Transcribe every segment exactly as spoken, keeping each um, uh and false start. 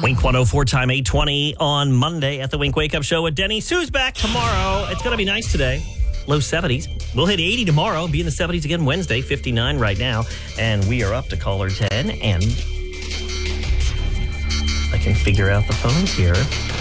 Wink one oh four, time eight twenty on Monday at the Wink Wake Up Show with Denny. Sue's back tomorrow. It's going to be nice today. Low seventies. We'll hit eighty tomorrow. Be in the seventies again Wednesday. fifty-nine right now. And we are up to caller ten. And I can figure out the phones here.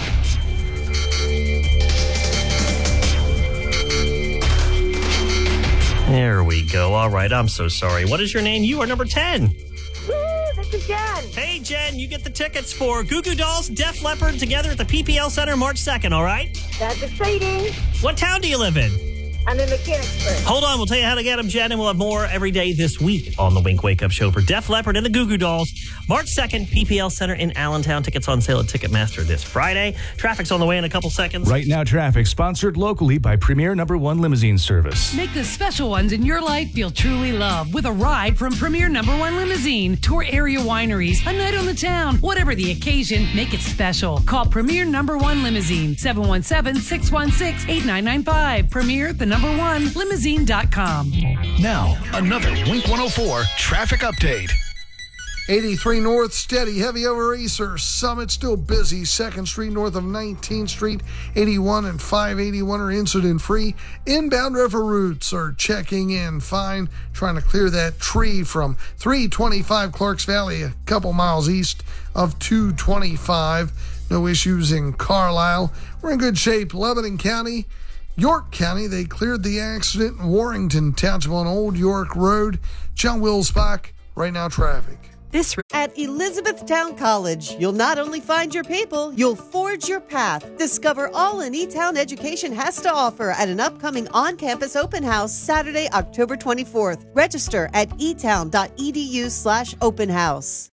There we go. All right. I'm so sorry. What is your name? You are number ten. Woo, this is Jen. Hey, Jen, you get the tickets for Goo Goo Dolls, Def Leppard together at the P P L Center March second, all right? That's exciting. What town do you live in? I'm in Mechanicsburg. Hold on, we'll tell you how to get them, Jen, and we'll have more every day this week on the Wink Wake Up Show for Def Leppard and the Goo Goo Dolls. March second, P P L Center in Allentown. Tickets on sale at Ticketmaster this Friday. Traffic's on the way in a couple seconds. Right now, traffic sponsored locally by Premier Number One Limousine Service. Make the special ones in your life feel truly loved with a ride from Premier Number One Limousine. Tour area wineries, a night on the town. Whatever the occasion, make it special. Call Premier Number One Limousine, seven one seven, six one six, eight nine nine five. Premier, the number one, limousine dot com. Now, another Wink one oh four traffic update. eighty-three North, steady, heavy over Acer. Summit still busy. second Street north of nineteenth Street. eighty-one and five eighty-one are incident-free. Inbound river routes are checking in fine. Trying to clear that tree from three twenty-five Clarks Valley, a couple miles east of two twenty-five. No issues in Carlisle. We're in good shape. Lebanon County, York County, they cleared the accident in Warrington Township on Old York Road. John Wilsbach, right now traffic. This at Elizabethtown College, you'll not only find your people, you'll forge your path. Discover all an E-Town education has to offer at an upcoming on-campus open house Saturday, October twenty-fourth. Register at etown dot e d u slash open house.